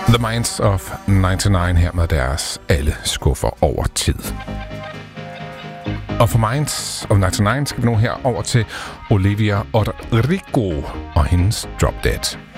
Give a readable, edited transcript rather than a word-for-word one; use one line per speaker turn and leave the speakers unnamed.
The Minds of 99 her med deres Alle skuffer over tid. Og for Minds of 99 skal vi nu her over til Olivia Rodrigo og hendes Drop Dead.